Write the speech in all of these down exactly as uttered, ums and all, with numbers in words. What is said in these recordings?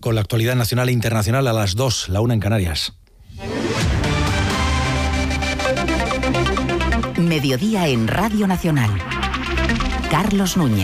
con la actualidad nacional e internacional a las dos, la una en Canarias. Mediodía en Radio Nacional. Carlos Núñez.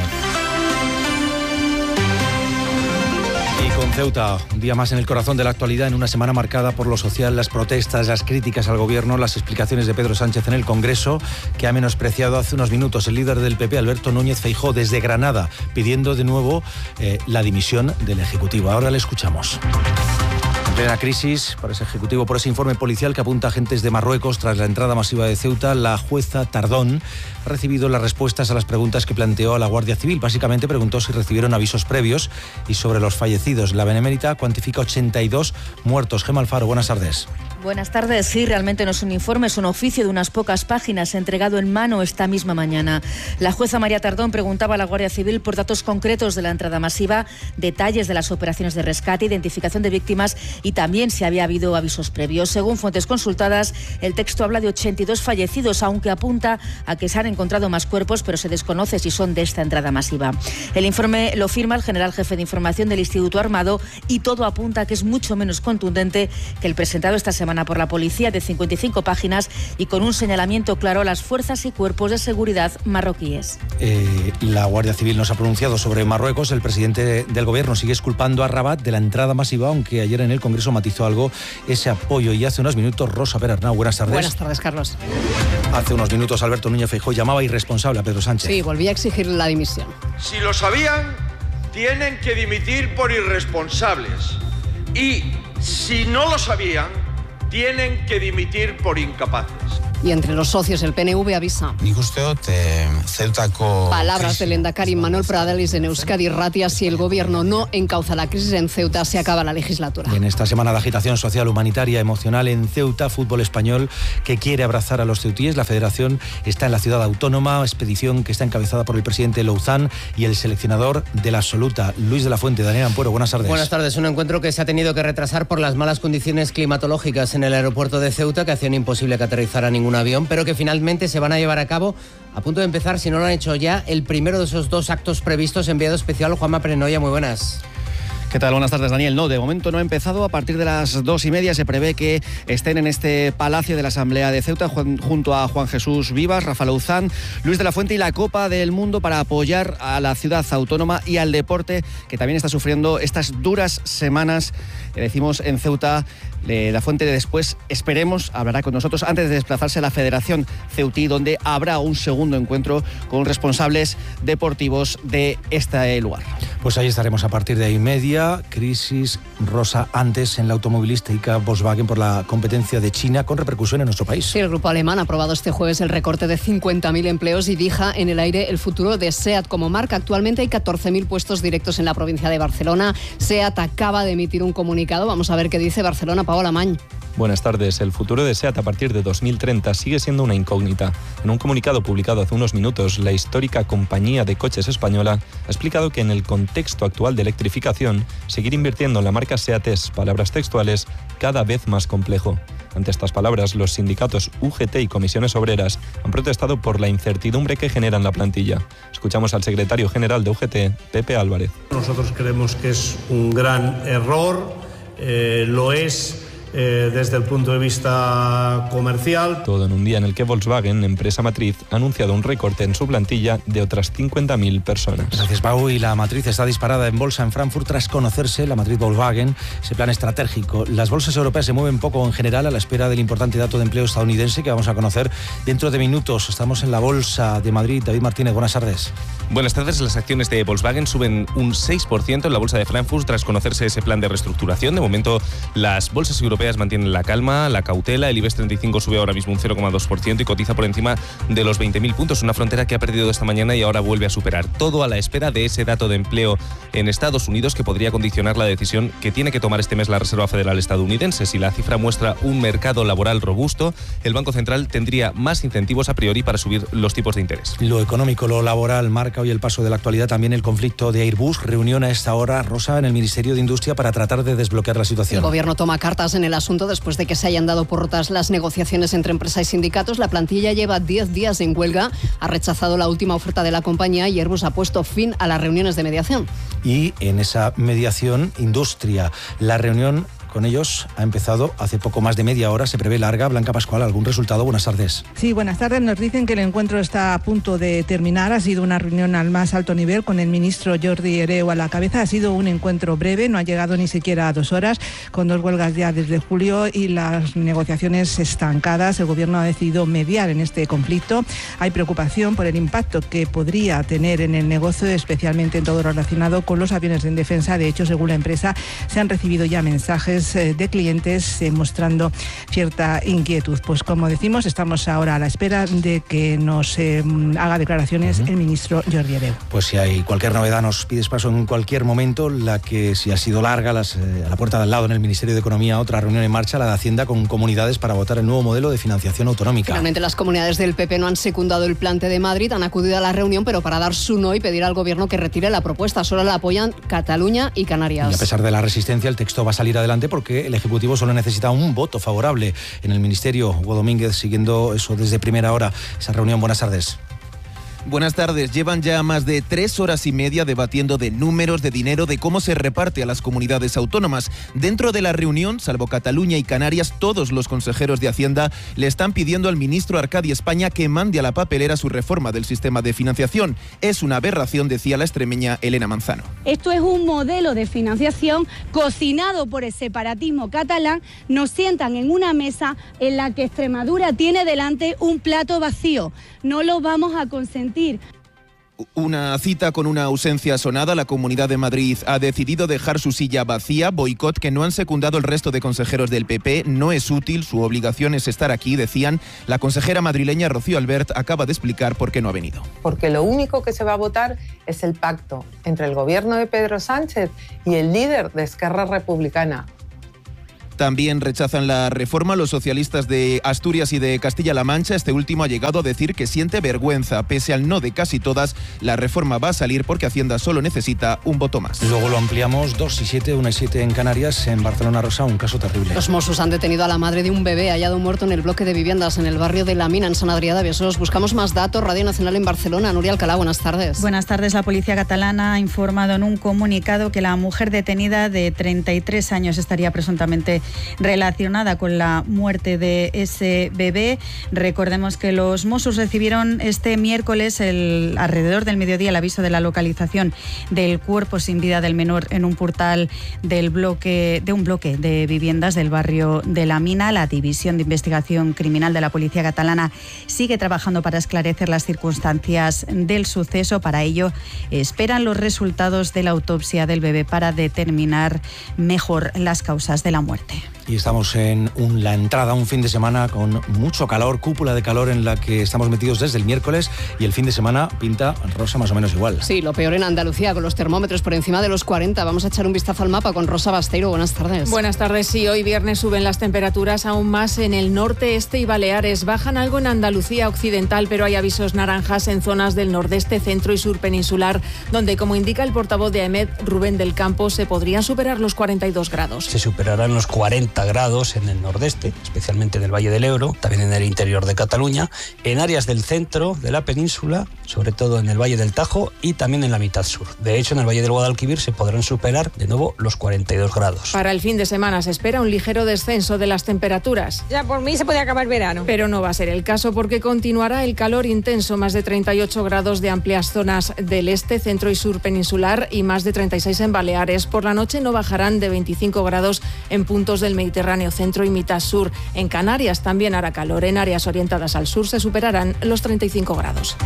Y con Ceuta, un día más en el corazón de la actualidad, en una semana marcada por lo social, las protestas, las críticas al gobierno, las explicaciones de Pedro Sánchez en el Congreso, que ha menospreciado hace unos minutos el líder del P P, Alberto Núñez Feijóo, desde Granada, pidiendo de nuevo eh, la dimisión del Ejecutivo. Ahora le escuchamos. En plena crisis para ese Ejecutivo, por ese informe policial que apunta a agentes de Marruecos tras la entrada masiva de Ceuta, la jueza Tardón ha recibido las respuestas a las preguntas que planteó a la Guardia Civil. Básicamente preguntó si recibieron avisos previos y sobre los fallecidos. La Benemérita cuantifica ochenta y dos muertos. Gemma Alfaro, buenas tardes. Buenas tardes. Sí, realmente no es un informe, es un oficio de unas pocas páginas entregado en mano esta misma mañana. La jueza María Tardón preguntaba a la Guardia Civil por datos concretos de la entrada masiva, detalles de las operaciones de rescate, identificación de víctimas y también si había habido avisos previos. Según fuentes consultadas, el texto habla de ochenta y dos fallecidos, aunque apunta a que se han encontrado más cuerpos, pero se desconoce si son de esta entrada masiva. El informe lo firma el general jefe de información del Instituto Armado y todo apunta a que es mucho menos contundente que el presentado esta semana por la policía, de cincuenta y cinco páginas y con un señalamiento claro a las fuerzas y cuerpos de seguridad marroquíes. Eh, la Guardia Civil no se ha pronunciado sobre Marruecos. El presidente del gobierno sigue exculpando a Rabat de la entrada masiva, aunque ayer en el Congreso matizó algo ese apoyo. Y hace unos minutos, Rosa Perarnau, buenas tardes. Buenas tardes, Carlos. Hace unos minutos Alberto Núñez Feijóo llamaba irresponsable a Pedro Sánchez. Sí, volvía a exigir la dimisión. Si lo sabían, tienen que dimitir por irresponsables. Y si no lo sabían, tienen que dimitir por incapaces. Y entre los socios, el P N V avisa. Palabras del lehendakari Manuel Pradales en Euskadi Irratia: si el gobierno no encauza la crisis en Ceuta, se acaba la legislatura. En esta semana de agitación social, humanitaria, emocional en Ceuta, fútbol español que quiere abrazar a los ceutíes. La federación está en la ciudad autónoma, expedición que está encabezada por el presidente Louzán y el seleccionador de la absoluta, Luis de la Fuente. Daniel Ampuero, buenas tardes. Buenas tardes. Un encuentro que se ha tenido que retrasar por las malas condiciones climatológicas en el aeropuerto de Ceuta, que hacían imposible que aterrizara ningún avión, pero que finalmente se van a llevar a cabo, a punto de empezar, si no lo han hecho ya, el primero de esos dos actos previstos. Enviado especial Juanma Prenoya, muy buenas. ¿Qué tal? Buenas tardes, Daniel. No, de momento no ha empezado. A partir de las dos y media se prevé que estén en este Palacio de la Asamblea de Ceuta junto a Juan Jesús Vivas, Rafa Louzán, Luis de la Fuente y la Copa del Mundo para apoyar a la ciudad autónoma y al deporte, que también está sufriendo estas duras semanas que decimos en Ceuta. De la Fuente después, esperemos, hablará con nosotros antes de desplazarse a la Federación Ceutí, donde habrá un segundo encuentro con responsables deportivos de este lugar. Pues ahí estaremos a partir de ahí media. Crisis, Rosa, antes en la automovilística Volkswagen por la competencia de China, con repercusión en nuestro país. Sí, el grupo alemán ha aprobado este jueves el recorte de cincuenta mil empleos y deja en el aire el futuro de SEAT como marca. Actualmente hay catorce mil puestos directos en la provincia de Barcelona. SEAT acaba de emitir un comunicado. Vamos a ver qué dice Barcelona. Paola Mañ. Buenas tardes. El futuro de SEAT a partir de dos mil treinta sigue siendo una incógnita. En un comunicado publicado hace unos minutos, la histórica compañía de coches española ha explicado que en el contexto actual de electrificación, seguir invirtiendo en la marca SEAT es, palabras textuales, cada vez más complejo. Ante estas palabras, los sindicatos U G T y comisiones obreras han protestado por la incertidumbre que generan la plantilla. Escuchamos al secretario general de U G T, Pepe Álvarez. Nosotros creemos que es un gran error, eh, lo es Eh, desde el punto de vista comercial. Todo en un día en el que Volkswagen, empresa matriz, ha anunciado un recorte en su plantilla de otras cincuenta mil personas. Gracias, Pau. Y la matriz está disparada en bolsa en Frankfurt tras conocerse, la matriz Volkswagen, ese plan estratégico. Las bolsas europeas se mueven poco en general a la espera del importante dato de empleo estadounidense que vamos a conocer dentro de minutos. Estamos en la Bolsa de Madrid. David Martínez, buenas tardes. Buenas tardes. Las acciones de Volkswagen suben un seis por ciento en la bolsa de Frankfurt tras conocerse ese plan de reestructuración. De momento, las bolsas europeas mantienen la calma, la cautela. El IBEX treinta y cinco sube ahora mismo un cero coma dos por ciento y cotiza por encima de los veinte mil puntos, una frontera que ha perdido esta mañana y ahora vuelve a superar. Todo a la espera de ese dato de empleo en Estados Unidos que podría condicionar la decisión que tiene que tomar este mes la Reserva Federal estadounidense. Si la cifra muestra un mercado laboral robusto, el Banco Central tendría más incentivos a priori para subir los tipos de interés. Lo económico, lo laboral, marca hoy el paso de la actualidad también el conflicto de Airbus. Reunión a esta hora, Rosa, en el Ministerio de Industria para tratar de desbloquear la situación. El gobierno toma cartas en el el asunto después de que se hayan dado por rotas las negociaciones entre empresa y sindicatos. La plantilla lleva diez días en huelga, ha rechazado la última oferta de la compañía y Airbus ha puesto fin a las reuniones de mediación. Y en esa mediación, Industria, la reunión con ellos ha empezado hace poco más de media hora, se prevé larga. Blanca Pascual, ¿algún resultado? Buenas tardes. Sí, buenas tardes. Nos dicen que el encuentro está a punto de terminar. Ha sido una reunión al más alto nivel con el ministro Jordi Hereu a la cabeza. Ha sido un encuentro breve, no ha llegado ni siquiera a dos horas, con dos huelgas ya desde julio y las negociaciones estancadas. El gobierno ha decidido mediar en este conflicto. Hay preocupación por el impacto que podría tener en el negocio, especialmente en todo lo relacionado con los aviones en defensa. De hecho, según la empresa, se han recibido ya mensajes de clientes eh, mostrando cierta inquietud. Pues como decimos, estamos ahora a la espera de que nos eh, haga declaraciones uh-huh. el ministro Jordi Hereu. Pues si hay cualquier novedad, nos pides paso en cualquier momento. La que si ha sido larga, las, eh, a la puerta de al lado en el Ministerio de Economía, otra reunión en marcha, la de Hacienda, con comunidades para votar el nuevo modelo de financiación autonómica. Finalmente las comunidades del P P no han secundado el plante de Madrid, han acudido a la reunión, pero para dar su no y pedir al gobierno que retire la propuesta. Solo la apoyan Cataluña y Canarias. Y a pesar de la resistencia, el texto va a salir adelante porque el Ejecutivo solo necesita un voto favorable en el Ministerio. Hugo Domínguez, siguiendo eso desde primera hora, esa reunión. Buenas tardes. Buenas tardes. Llevan ya más de tres horas y media debatiendo de números, de dinero, de cómo se reparte a las comunidades autónomas. Dentro de la reunión, salvo Cataluña y Canarias, todos los consejeros de Hacienda le están pidiendo al ministro Arcadi España que mande a la papelera su reforma del sistema de financiación. Es una aberración, decía la extremeña Elena Manzano. Esto es un modelo de financiación cocinado por el separatismo catalán. Nos sientan en una mesa en la que Extremadura tiene delante un plato vacío. No lo vamos a consentir. Una cita con una ausencia sonada. La Comunidad de Madrid ha decidido dejar su silla vacía, boicot que no han secundado el resto de consejeros del P P. No es útil, su obligación es estar aquí, decían. La consejera madrileña Rocío Albert acaba de explicar por qué no ha venido. Porque lo único que se va a votar es el pacto entre el gobierno de Pedro Sánchez y el líder de Esquerra Republicana. También rechazan la reforma los socialistas de Asturias y de Castilla-La Mancha. Este último ha llegado a decir que siente vergüenza. Pese al no de casi todas, la reforma va a salir porque Hacienda solo necesita un voto más. Luego lo ampliamos. Dos y siete, una y siete en Canarias. En Barcelona, Rosa, un caso terrible. Los Mossos han detenido a la madre de un bebé hallado muerto en el bloque de viviendas en el barrio de La Mina, en Sant Adrià de Besòs. Buscamos más datos. Radio Nacional en Barcelona. Nuria Alcalá, buenas tardes. Buenas tardes. La policía catalana ha informado en un comunicado que la mujer detenida de treinta y tres años estaría presuntamente relacionada con la muerte de ese bebé. Recordemos que los Mossos recibieron este miércoles, el, alrededor del mediodía, el aviso de la localización del cuerpo sin vida del menor en un portal del bloque, de un bloque de viviendas del barrio de La Mina. La División de Investigación Criminal de la Policía Catalana sigue trabajando para esclarecer las circunstancias del suceso. Para ello, esperan los resultados de la autopsia del bebé para determinar mejor las causas de la muerte. Y estamos en un, la entrada a un fin de semana con mucho calor, cúpula de calor en la que estamos metidos desde el miércoles, y el fin de semana pinta, Rosa, más o menos igual. Sí, lo peor en Andalucía, con los termómetros por encima de los cuarenta. Vamos a echar un vistazo al mapa con Rosa Basteiro. Buenas tardes. Buenas tardes. Sí, hoy viernes suben las temperaturas aún más en el norte, este y Baleares. Bajan algo en Andalucía occidental, pero hay avisos naranjas en zonas del nordeste, centro y sur peninsular, donde, como indica el portavoz de AEMET, Rubén del Campo, se podrían superar los cuarenta y dos grados. Se superarán los cuarenta grados en el nordeste, especialmente en el Valle del Ebro, también en el interior de Cataluña, en áreas del centro de la península, sobre todo en el Valle del Tajo y también en la mitad sur. De hecho, en el Valle del Guadalquivir se podrán superar de nuevo los cuarenta y dos grados. Para el fin de semana se espera un ligero descenso de las temperaturas. Ya por mí se puede acabar el verano. Pero no va a ser el caso porque continuará el calor intenso, más de treinta y ocho grados de amplias zonas del este, centro y sur peninsular y más de treinta y seis en Baleares. Por la noche no bajarán de veinticinco grados en puntos del Mediterráneo centro y mitad sur. En Canarias también hará calor. En áreas orientadas al sur se superarán los treinta y cinco grados.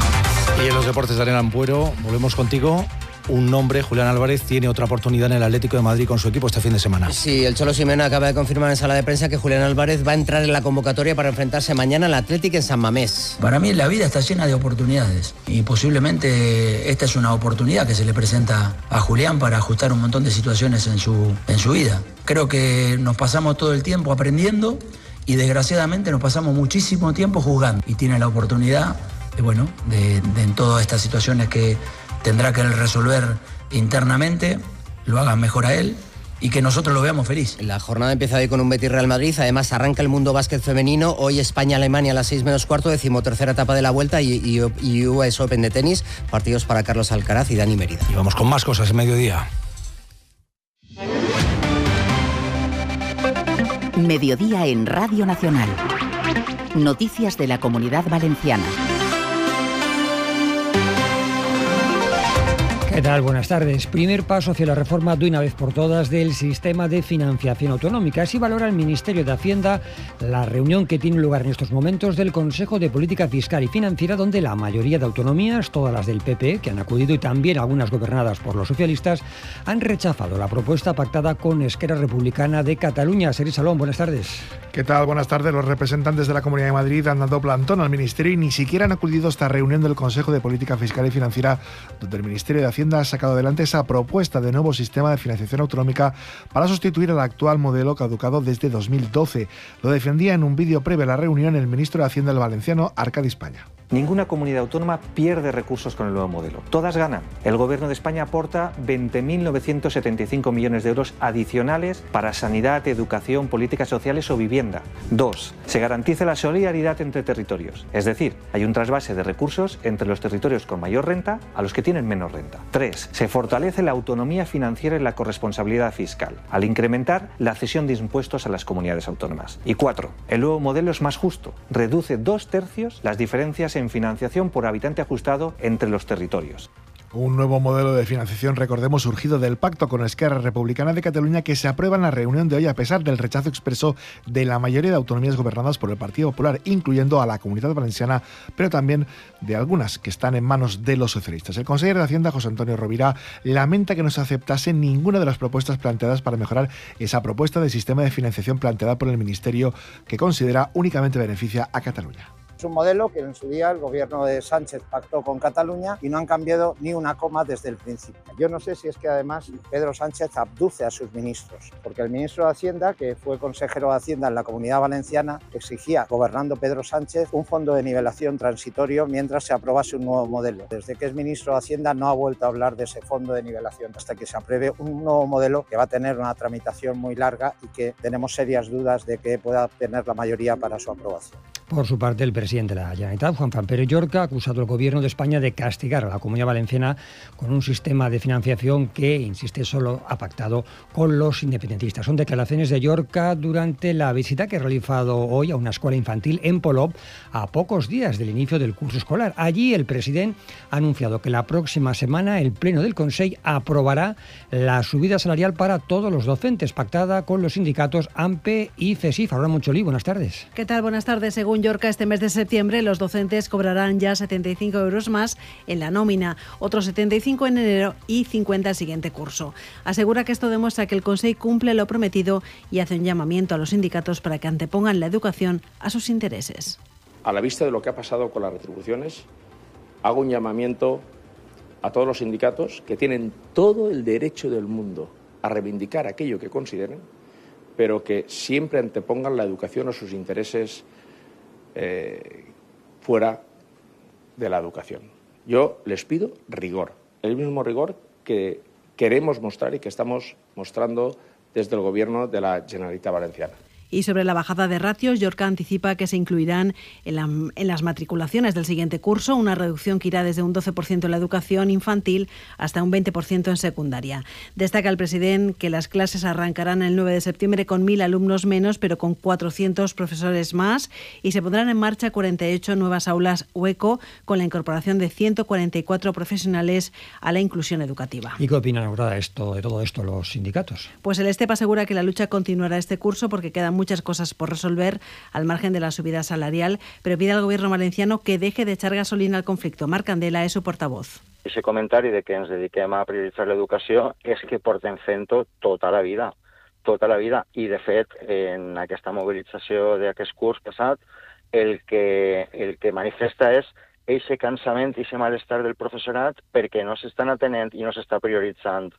Y en los deportes de Arena Ampuero, volvemos contigo. Un nombre, Julián Álvarez, tiene otra oportunidad en el Atlético de Madrid con su equipo este fin de semana. Sí, el Cholo Simeone acaba de confirmar en sala de prensa que Julián Álvarez va a entrar en la convocatoria para enfrentarse mañana al Atlético en San Mamés. Para mí la vida está llena de oportunidades y posiblemente esta es una oportunidad que se le presenta a Julián para ajustar un montón de situaciones en su, en su vida. Creo que nos pasamos todo el tiempo aprendiendo y desgraciadamente nos pasamos muchísimo tiempo jugando, y tiene la oportunidad de, bueno, de, de en todas estas situaciones que tendrá que resolver internamente, lo hagan mejor a él y que nosotros lo veamos feliz. La jornada empieza hoy con un Betis Real Madrid, además arranca el Mundo Básquet femenino, hoy España-Alemania a las seis menos cuarto, decimotercera etapa de la Vuelta y, y, y U S Open de tenis, partidos para Carlos Alcaraz y Dani Mérida. Y vamos con más cosas en mediodía. Mediodía en Radio Nacional. Noticias de la Comunidad Valenciana. ¿Qué tal? Buenas tardes. Primer paso hacia la reforma de una vez por todas del sistema de financiación autonómica. Así valora el Ministerio de Hacienda la reunión que tiene lugar en estos momentos del Consejo de Política Fiscal y Financiera, donde la mayoría de autonomías, todas las del P P, que han acudido y también algunas gobernadas por los socialistas, han rechazado la propuesta pactada con Esquerra Republicana de Cataluña. Seri Salón, buenas tardes. ¿Qué tal? Buenas tardes. Los representantes de la Comunidad de Madrid han dado plantón al Ministerio y ni siquiera han acudido a esta reunión del Consejo de Política Fiscal y Financiera, donde el Ministerio de Hacienda ha sacado adelante esa propuesta de nuevo sistema de financiación autonómica para sustituir al actual modelo caducado desde dos mil doce. Lo defendía en un vídeo previo a la reunión el ministro de Hacienda del valenciano, Arcadi España. Ninguna comunidad autónoma pierde recursos con el nuevo modelo. Todas ganan. El Gobierno de España aporta veinte mil novecientos setenta y cinco millones de euros adicionales para sanidad, educación, políticas sociales o vivienda. Dos, se garantiza la solidaridad entre territorios. Es decir, hay un trasvase de recursos entre los territorios con mayor renta a los que tienen menos renta. Tres, se fortalece la autonomía financiera y la corresponsabilidad fiscal, al incrementar la cesión de impuestos a las comunidades autónomas. Y cuatro, el nuevo modelo es más justo. Reduce dos tercios las diferencias en en financiación por habitante ajustado entre los territorios. Un nuevo modelo de financiación, recordemos, surgido del pacto con Esquerra Republicana de Cataluña, que se aprueba en la reunión de hoy a pesar del rechazo expreso de la mayoría de autonomías gobernadas por el Partido Popular, incluyendo a la Comunidad Valenciana, pero también de algunas que están en manos de los socialistas. El consejero de Hacienda, José Antonio Rovira, lamenta que no se aceptase ninguna de las propuestas planteadas para mejorar esa propuesta de sistema de financiación planteada por el Ministerio, que considera únicamente beneficia a Cataluña. Es un modelo que en su día el gobierno de Sánchez pactó con Cataluña y no han cambiado ni una coma desde el principio. Yo no sé si es que además Pedro Sánchez abduce a sus ministros, porque el ministro de Hacienda, que fue consejero de Hacienda en la Comunidad Valenciana, exigía, gobernando Pedro Sánchez, un fondo de nivelación transitorio mientras se aprobase un nuevo modelo. Desde que es ministro de Hacienda no ha vuelto a hablar de ese fondo de nivelación hasta que se apruebe un nuevo modelo que va a tener una tramitación muy larga y que tenemos serias dudas de que pueda tener la mayoría para su aprobación. Por su parte, el presidente de la Generalitat, Juan Fran Pérez Llorca, ha acusado al Gobierno de España de castigar a la Comunidad Valenciana con un sistema de financiación que, insiste, solo ha pactado con los independentistas. Son declaraciones de Llorca durante la visita que ha realizado hoy a una escuela infantil en Polop, a pocos días del inicio del curso escolar. Allí el presidente ha anunciado que la próxima semana el Pleno del Consell aprobará la subida salarial para todos los docentes, pactada con los sindicatos A M P y CESIF. Ahora Moncholí, buenas tardes. ¿Qué tal? Buenas tardes. Según Llorca, este mes de septiembre los docentes cobrarán ya setenta y cinco euros más en la nómina, otros setenta y cinco en enero y cincuenta el siguiente curso. Asegura que esto demuestra que el Consell cumple lo prometido y hace un llamamiento a los sindicatos para que antepongan la educación a sus intereses. A la vista de lo que ha pasado con las retribuciones, hago un llamamiento a todos los sindicatos que tienen todo el derecho del mundo a reivindicar aquello que consideren, pero que siempre antepongan la educación a sus intereses eh, fuera de la educación. Yo les pido rigor, el mismo rigor que queremos mostrar y que estamos mostrando desde el Gobierno de la Generalitat Valenciana. Y sobre la bajada de ratios, Llorca anticipa que se incluirán en, la, en las matriculaciones del siguiente curso, una reducción que irá desde un doce por ciento en la educación infantil hasta un veinte por ciento en secundaria. Destaca el presidente que las clases arrancarán el nueve de septiembre con mil alumnos menos, pero con cuatrocientos profesores más, y se pondrán en marcha cuarenta y ocho nuevas aulas hueco, con la incorporación de ciento cuarenta y cuatro profesionales a la inclusión educativa. ¿Y qué opinan ahora de, esto, de todo esto los sindicatos? Pues el ESTEP asegura que la lucha continuará este curso porque quedan muchas cosas por resolver al margen de la subida salarial, pero pide al Gobierno valenciano que deje de echar gasolina al conflicto. Marc Candela és su portavoz. Ese comentari de que ens dediquem a prioritzar l'educació és que portem fent-ho tota la vida, tota la vida. I, de fet, en aquesta mobilització d'aquest curs passat, el que, el que manifesta és eixe cansament i eixe malestar del professorat perquè no s'estan atenent i no s'està prioritzant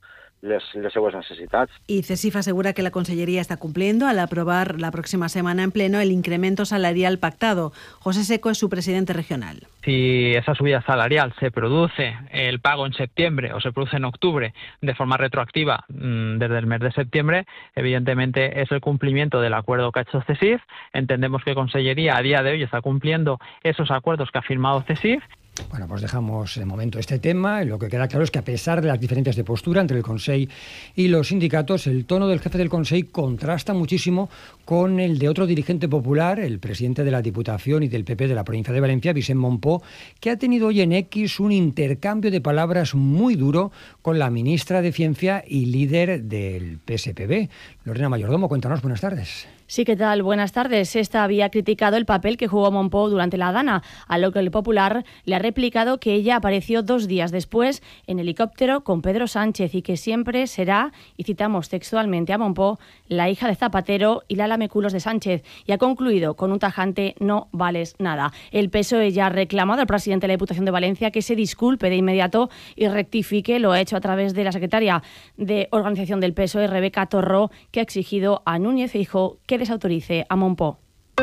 les, les seues necessitats. Y CESIF asegura que la Consellería está cumpliendo al aprobar la próxima semana en pleno el incremento salarial pactado. José Seco es su presidente regional. Si esa subida salarial se produce el pago en septiembre o se produce en octubre de forma retroactiva mmm, desde el mes de septiembre, evidentemente es el cumplimiento del acuerdo que ha hecho CESIF. Entendemos que Consellería a día de hoy está cumpliendo esos acuerdos que ha firmado CESIF. Bueno, pues dejamos de momento este tema. Lo que queda claro es que a pesar de las diferencias de postura entre el Consell y los sindicatos, el tono del jefe del Consell contrasta muchísimo con el de otro dirigente popular, el presidente de la Diputación y del P P de la provincia de Valencia, Vicent Mompó, que ha tenido hoy en X un intercambio de palabras muy duro con la ministra de Ciencia y líder del P S P B. Lorena Mayordomo, cuéntanos, buenas tardes. Sí, ¿qué tal? Buenas tardes. Esta había criticado el papel que jugó Mompó durante la Dana, a lo que el Popular le ha replicado que ella apareció dos días después en helicóptero con Pedro Sánchez y que siempre será, y citamos textualmente a Mompó, la hija de Zapatero y la lameculos de Sánchez. Y ha concluido con un tajante: no vales nada. El P S O E ya ha reclamado al presidente de la Diputación de Valencia que se disculpe de inmediato y rectifique. Lo ha hecho a través de la secretaria de organización del P S O E, Rebeca Torró, que ha exigido a Núñez Feijóo que desautorice a Mompó.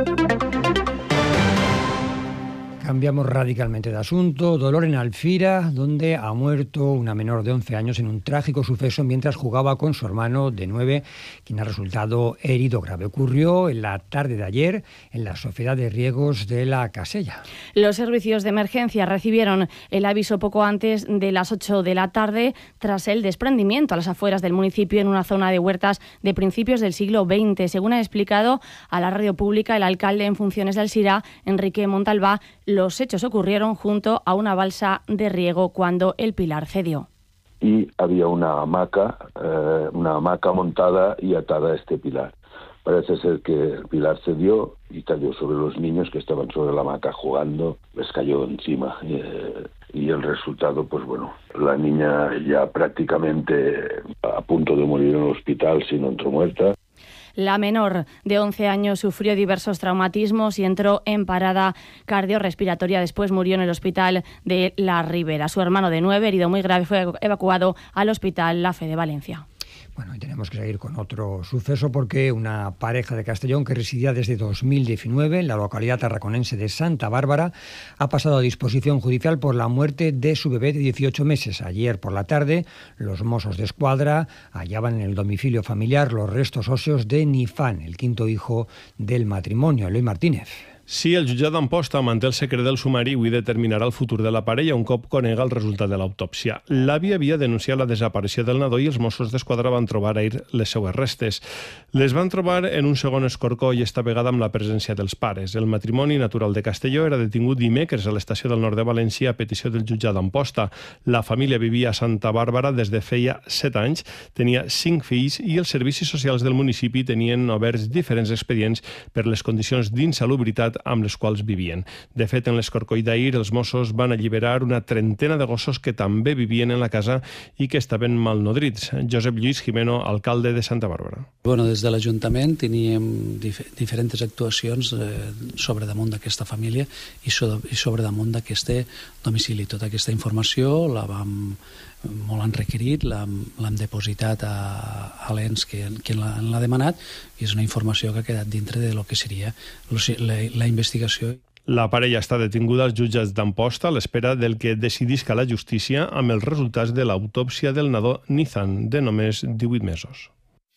Cambiamos radicalmente de asunto. Dolor en Alfira, donde ha muerto una menor de once años en un trágico suceso mientras jugaba con su hermano de nueve, quien ha resultado herido grave. Ocurrió en la tarde de ayer en la Sociedad de Riegos de la Casella. Los servicios de emergencia recibieron el aviso poco antes de las ocho de la tarde tras el desprendimiento a las afueras del municipio en una zona de huertas de principios del siglo veinte. Según ha explicado a la radio pública el alcalde en funciones de Alzira, Enrique Montalbá, los hechos ocurrieron junto a una balsa de riego cuando el pilar cedió. Y había una hamaca, eh, una hamaca montada y atada a este pilar. Parece ser que el pilar cedió y cayó sobre los niños que estaban sobre la hamaca jugando, les cayó encima. Eh, y el resultado, pues bueno, la niña ya prácticamente a punto de morir en el hospital, si no entró muerta. La menor de once años sufrió diversos traumatismos y entró en parada cardiorrespiratoria. Después murió en el hospital de La Ribera. Su hermano de nueve, herido muy grave, fue evacuado al hospital La Fe de Valencia. Bueno, y tenemos que seguir con otro suceso porque una pareja de Castellón que residía desde dos mil diecinueve en la localidad tarraconense de Santa Bárbara ha pasado a disposición judicial por la muerte de su bebé de dieciocho meses. Ayer por la tarde, los Mossos de Escuadra hallaban en el domicilio familiar los restos óseos de Nifan, el quinto hijo del matrimonio. Eloy Martínez. Sí, el jutjat d'Amposta manté el secret del sumari i avui determinarà el futur de la parella un cop conega el resultat de l'autòpsia. L'avi havia denunciat la desaparició del nadó i els Mossos d'Esquadra van trobar ahir les seues restes. Les van trobar en un segon escorcó i esta vegada amb la presència dels pares. El matrimoni natural de Castelló era detingut dimecres a l'estació del nord de València a petició del jutjat d'Amposta. La família vivia a Santa Bàrbara des de feia set anys, tenia cinc fills i els servicis socials del municipi tenien oberts diferents expedients per les condicions d'insalubritat amb les quals vivien. De fet, en l'escorcoll d'ahir, els Mossos van alliberar una trentena de gossos que també vivien en la casa i que estaven malnodrits. Josep Lluís Jimeno, alcalde de Santa Bàrbara. Bueno, des de l'Ajuntament teníem dif diferents actuacions eh, sobre damunt d'aquesta família i, so i sobre damunt d'aquest domicili. Tota aquesta informació la vam molt han requerit, l'hem depositat a, a l'ens que, que l'ha demanat i és una informació que ha quedat dintre de lo que seria la, la investigació. La parella està detinguda als jutjats d'Amposta a l'espera del que decidisca la justícia amb els resultats de l'autòpsia del nadó Nizan, de només divuit mesos.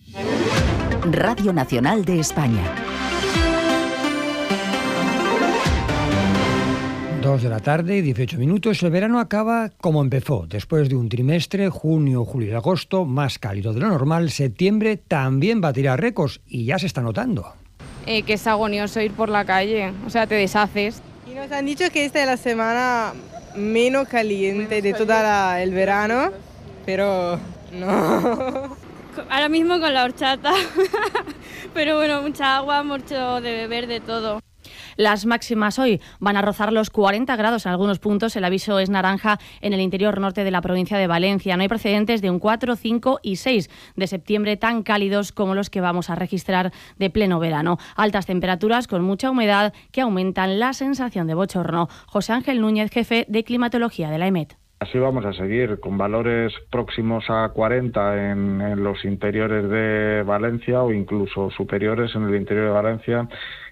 Radio Nacional de España. Dos de la tarde, dieciocho minutos. El verano acaba como empezó. Después de un trimestre, junio, julio y agosto, más cálido de lo normal, septiembre también va a tirar récords y ya se está notando. Eh, que es agonioso ir por la calle, o sea, te deshaces. Y nos han dicho que esta es la semana menos caliente de todo el verano, pero no. Ahora mismo con la horchata, pero bueno, mucha agua, mucho de beber, de todo. Las máximas hoy van a rozar los cuarenta grados en algunos puntos. El aviso es naranja en el interior norte de la provincia de Valencia. No hay precedentes de un cuatro, cinco y seis de septiembre tan cálidos como los que vamos a registrar de pleno verano. Altas temperaturas con mucha humedad que aumentan la sensación de bochorno. José Ángel Núñez, jefe de climatología de la EMET. Así vamos a seguir, con valores próximos a cuarenta en, en los interiores de Valencia o incluso superiores en el interior de Valencia,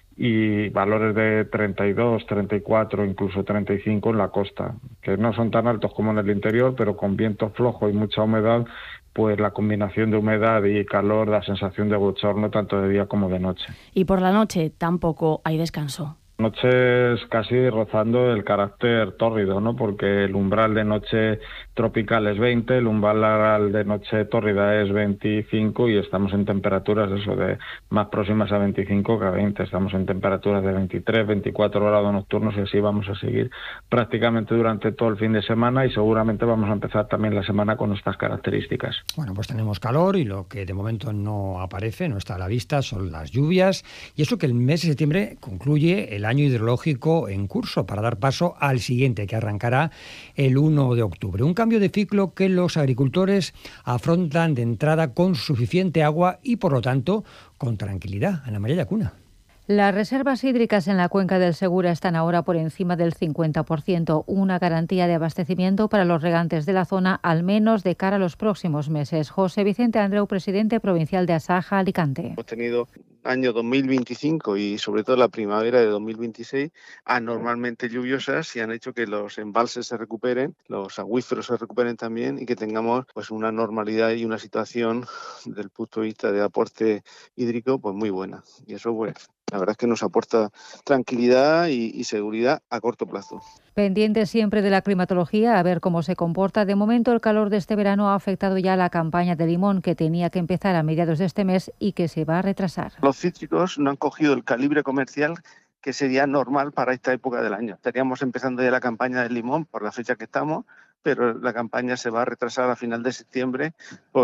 y valores de treinta y dos, treinta y cuatro, incluso treinta y cinco en la costa, que no son tan altos como en el interior, pero con viento flojo y mucha humedad, pues la combinación de humedad y calor da sensación de bochorno tanto de día como de noche. Y por la noche tampoco hay descanso. Noches casi rozando el carácter tórrido, ¿no? Porque el umbral de noche tropical es veinte, el umbral de noche tórrida es veinticinco y estamos en temperaturas eso de más próximas a veinticinco que a veinte. Estamos en temperaturas de veintitrés, veinticuatro grados nocturnos y así vamos a seguir prácticamente durante todo el fin de semana, y seguramente vamos a empezar también la semana con estas características. Bueno, pues tenemos calor y lo que de momento no aparece, no está a la vista, son las lluvias, y eso que el mes de septiembre concluye el año año hidrológico en curso para dar paso al siguiente, que arrancará el uno de octubre. Un cambio de ciclo que los agricultores afrontan de entrada con suficiente agua y, por lo tanto, con tranquilidad. Ana María Llacuna. Las reservas hídricas en la cuenca del Segura están ahora por encima del cincuenta por ciento, una garantía de abastecimiento para los regantes de la zona, al menos de cara a los próximos meses. José Vicente Andreu, presidente provincial de Asaja, Alicante. Hemos tenido año dos mil veinticinco y sobre todo la primavera de dos mil veintiséis anormalmente lluviosas, y han hecho que los embalses se recuperen, los acuíferos se recuperen también, y que tengamos pues una normalidad y una situación desde el punto de vista de aporte hídrico pues muy buena. Y eso pues la verdad es que nos aporta tranquilidad y, y seguridad a corto plazo. Pendiente siempre de la climatología, a ver cómo se comporta. De momento, el calor de este verano ha afectado ya la campaña de limón, que tenía que empezar a mediados de este mes y que se va a retrasar. Los cítricos no han cogido el calibre comercial que sería normal para esta época del año. Estaríamos empezando ya la campaña del limón por la fecha que estamos, pero la campaña se va a retrasar a final de septiembre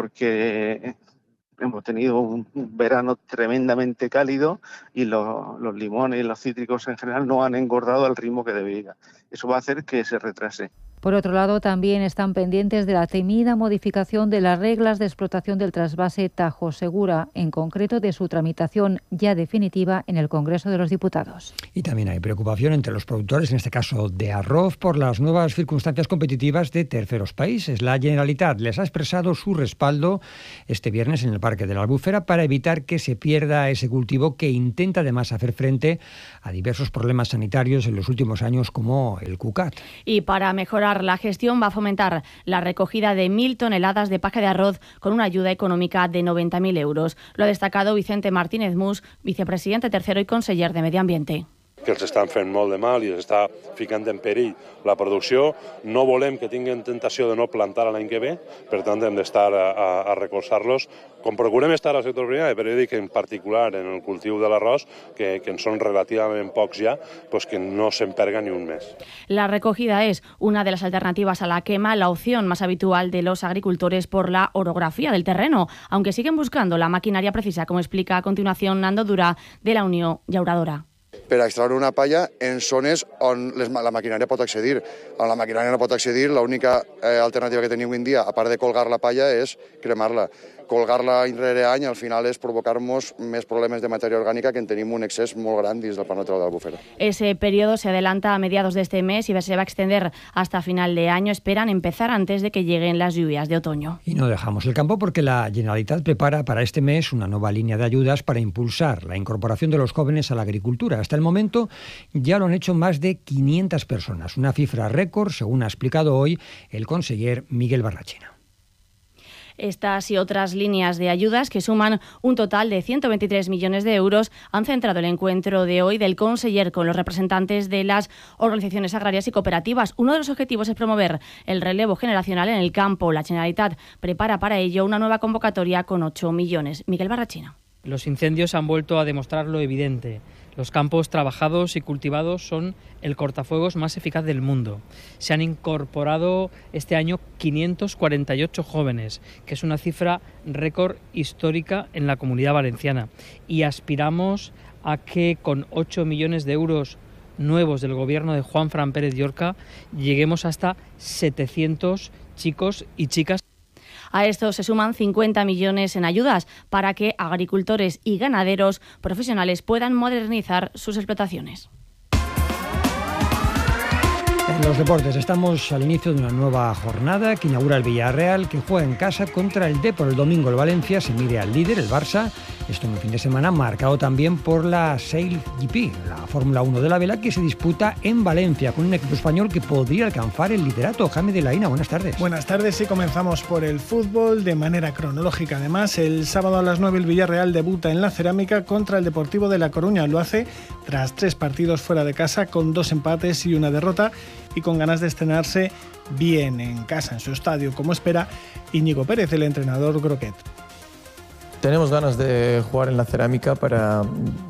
porque hemos tenido un verano tremendamente cálido y los, los limones y los cítricos en general no han engordado al ritmo que debería. Eso va a hacer que se retrase. Por otro lado, también están pendientes de la temida modificación de las reglas de explotación del trasvase Tajo Segura, en concreto de su tramitación ya definitiva en el Congreso de los Diputados. Y también hay preocupación entre los productores, en este caso de arroz, por las nuevas circunstancias competitivas de terceros países. La Generalitat les ha expresado su respaldo este viernes en el Parque de la Albufera para evitar que se pierda ese cultivo, que intenta además hacer frente a diversos problemas sanitarios en los últimos años, como el cucat. Y para mejorar la gestión va a fomentar la recogida de mil toneladas de paja de arroz con una ayuda económica de noventa mil euros. Lo ha destacado Vicente Martínez Mus, vicepresidente tercero y conseller de Medi Ambient. Que els estan fent molt de mal i els està ficant en perill la producció. No volem que tinguin tentació de no plantar l'any que ve, per tant hem d'estar a, a, a recolzar-los. Com procurem estar al sector primari, però jo dic en particular en el cultiu de l'arròs, que, que en són relativament pocs ja, pues que no s'emperga ni un mes. La recogida es una de las alternativas a la quema, la opción más habitual de los agricultores por la orografía del terreno, aunque siguen buscando la maquinaria precisa, como explica a continuación Nando Durà, de la Unió Llauradora. Per a extraure una palla en zones on les, la maquinària pot accedir. On la maquinària no pot accedir, l'única eh, alternativa que tenim avui en dia, a part de colgar la palla, és cremar-la. Colgar-la rere any, al final, és provocar-nos més problemes de matèria orgànica, que en tenim un excés molt gran dins del Parc Natural de l'Albufera. Ese periodo se adelanta a mediados de este mes y se va a extender hasta final de año. Esperan empezar antes de que lleguen las lluvias de otoño. Y no dejamos el campo porque la Generalitat prepara para este mes una nueva línea de ayudas para impulsar la incorporación de los jóvenes a la agricultura. Hasta el momento ya lo han hecho más de quinientas personas, una cifra récord, según ha explicado hoy el conseller Miguel Barrachina. Estas y otras líneas de ayudas, que suman un total de ciento veintitrés millones de euros, han centrado el encuentro de hoy del conseller con los representantes de las organizaciones agrarias y cooperativas. Uno de los objetivos es promover el relevo generacional en el campo. La Generalitat prepara para ello una nueva convocatoria con ocho millones. Miguel Barrachina. Los incendios han vuelto a demostrar lo evidente. Los campos trabajados y cultivados son el cortafuegos más eficaz del mundo. Se han incorporado este año quinientos cuarenta y ocho jóvenes, que es una cifra récord histórica en la Comunidad Valenciana. Y aspiramos a que con ocho millones de euros nuevos del gobierno de Juanfran Pérez Llorca lleguemos hasta setecientos chicos y chicas. A esto se suman cincuenta millones en ayudas para que agricultores y ganaderos profesionales puedan modernizar sus explotaciones. En los deportes estamos al inicio de una nueva jornada que inaugura el Villarreal, que juega en casa contra el Depor. El domingo el Valencia se mide al líder, el Barça. Esto en un fin de semana marcado también por la Sail G P, la Fórmula uno de la vela, que se disputa en Valencia con un equipo español que podría alcanzar el liderato. Jaime de la Ina, buenas tardes. Buenas tardes y comenzamos por el fútbol de manera cronológica. Además, el sábado a las nueve el Villarreal debuta en la Cerámica contra el Deportivo de La Coruña. Lo hace tras tres partidos fuera de casa con dos empates y una derrota y con ganas de estrenarse bien en casa, en su estadio, como espera Íñigo Pérez, el entrenador Groquet. Tenemos ganas de jugar en la Cerámica para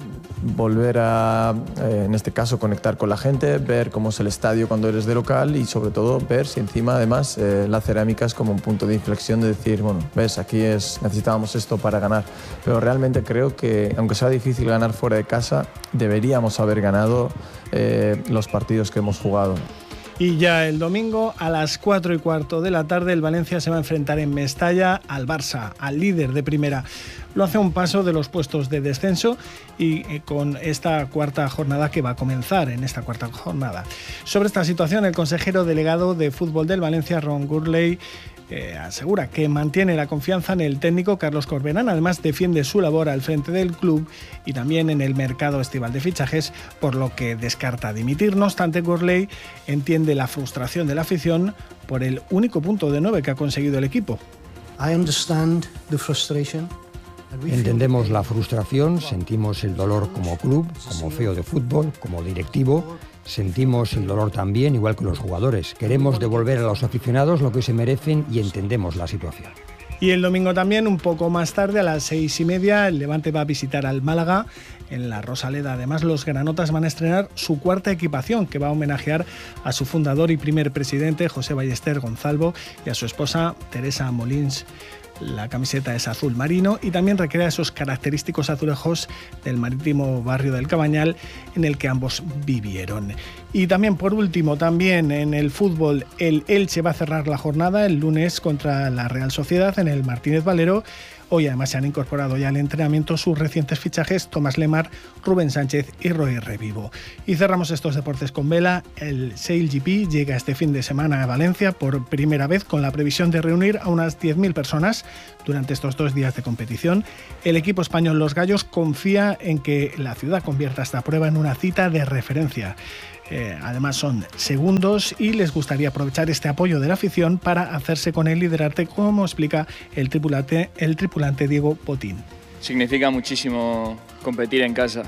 volver a, eh, en este caso, conectar con la gente, ver cómo es el estadio cuando eres de local y sobre todo ver si encima además eh, la Cerámica es como un punto de inflexión de decir, bueno, ves, aquí es, necesitábamos esto para ganar. Pero realmente creo que, aunque sea difícil ganar fuera de casa, deberíamos haber ganado eh, los partidos que hemos jugado. Y ya el domingo a las cuatro y cuarto de la tarde el Valencia se va a enfrentar en Mestalla al Barça, al líder de primera. Lo hace a un paso de los puestos de descenso y eh, con esta cuarta jornada que va a comenzar en esta cuarta jornada. Sobre esta situación, el consejero delegado de fútbol del Valencia, Ron Gurley, Eh, asegura que mantiene la confianza en el técnico Carlos Corberán. Además, defiende su labor al frente del club y también en el mercado estival de fichajes, por lo que descarta dimitir. No obstante, Gurley entiende la frustración de la afición por el único punto de nueve que ha conseguido el equipo. I understand the frustration. Entendemos la frustración, sentimos el dolor como club, como C E O de fútbol, como directivo. Sentimos el dolor también, igual que los jugadores. Queremos devolver a los aficionados lo que se merecen y entendemos la situación. Y el domingo también, un poco más tarde, a las seis y media, el Levante va a visitar al Málaga en la Rosaleda. Además, los granotas van a estrenar su cuarta equipación, que va a homenajear a su fundador y primer presidente, José Ballester Gonzalvo, y a su esposa, Teresa Molins. La camiseta es azul marino y también recrea esos característicos azulejos del marítimo barrio del Cabañal en el que ambos vivieron. Y también, por último, también en el fútbol, el Elche va a cerrar la jornada el lunes contra la Real Sociedad en el Martínez Valero. Hoy además se han incorporado ya al entrenamiento sus recientes fichajes Tomás Lemar, Rubén Sánchez y Roy Revivo. Y cerramos estos deportes con vela. El Sail G P llega este fin de semana a Valencia por primera vez con la previsión de reunir a unas diez mil personas durante estos dos días de competición. El equipo español Los Gallos confía en que la ciudad convierta esta prueba en una cita de referencia. Eh, además son segundos y les gustaría aprovechar este apoyo de la afición para hacerse con el liderarte, como explica el tripulante, el tripulante Diego Potín. Significa muchísimo competir en casa.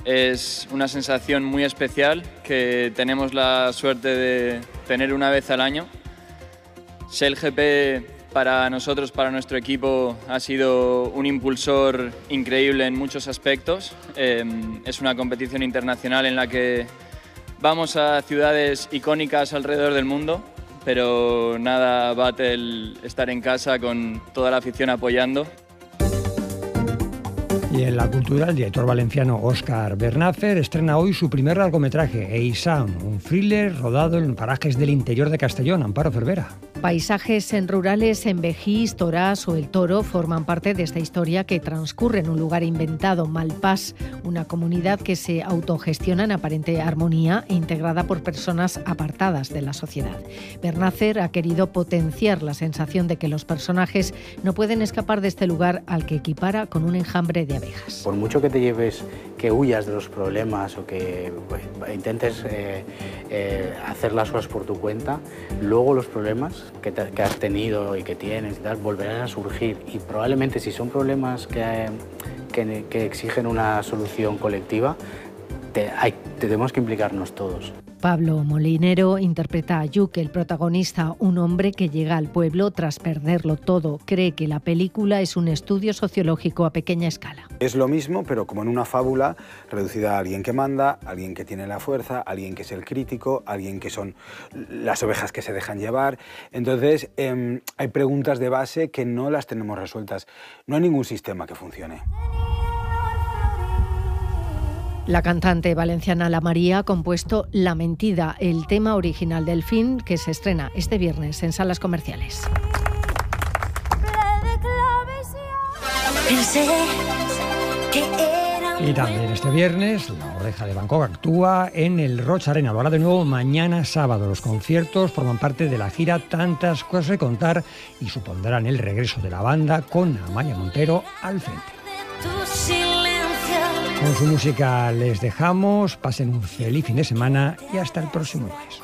Es una sensación muy especial que tenemos la suerte de tener una vez al año. Sail G P para nosotros, para nuestro equipo, ha sido un impulsor increíble en muchos aspectos. Eh, es una competición internacional en la que vamos a ciudades icónicas alrededor del mundo, pero nada bate el estar en casa con toda la afición apoyando. Y en la cultura, el director valenciano Óscar Bernácer estrena hoy su primer largometraje, Eisam, un thriller rodado en parajes del interior de Castellón. Amparo Cervera. Paisajes en rurales en Vejís, Torás o El Toro forman parte de esta historia que transcurre en un lugar inventado, Malpás, una comunidad que se autogestiona en aparente armonía e integrada por personas apartadas de la sociedad. Bernácer ha querido potenciar la sensación de que los personajes no pueden escapar de este lugar al que equipara con un enjambre de abejas. Por mucho que te lleves, que huyas de los problemas o que pues, intentes eh, eh, hacer las cosas por tu cuenta, luego los problemas que, te, que has tenido y que tienes y tal, volverán a surgir y probablemente si son problemas que, que, que exigen una solución colectiva, te, hay, tenemos que implicarnos todos. Pablo Molinero interpreta a Yuk, el protagonista, un hombre que llega al pueblo tras perderlo todo. Cree que la película es un estudio sociológico a pequeña escala. Es lo mismo, pero como en una fábula reducida a alguien que manda, alguien que tiene la fuerza, alguien que es el crítico, alguien que son las ovejas que se dejan llevar. Entonces, eh, hay preguntas de base que no las tenemos resueltas. No hay ningún sistema que funcione. La cantante valenciana La María ha compuesto La Mentida, el tema original del film que se estrena este viernes en salas comerciales. Pensé que era Y también este viernes, La Oreja de Van Gogh actúa en el Roch Arena. Lo hará de nuevo mañana sábado. Los conciertos forman parte de la gira Tantas Cosas que Contar y supondrán el regreso de la banda con Amaia Montero al frente. Con su música les dejamos, pasen un feliz fin de semana y hasta el próximo lunes.